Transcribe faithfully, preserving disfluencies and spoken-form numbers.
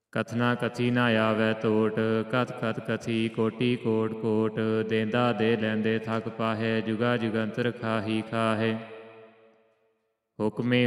ਕਥਨਾ ਕਥੀ ਨਾ ਆਵੈ ਤੋਟ, ਕਥ ਕਥ ਕਥੀ ਕੋਟੀ ਕੋਟ ਕੋਟ। ਦੇਂਦਾ ਦੇ ਲੈਂਦੇ ਥਕ ਪਾਹੈ, ਜੁਗਾ ਜੁਗੰਤਰ ਖਾਹੀ ਖਾਹੈ। ਹੁਕਮੇ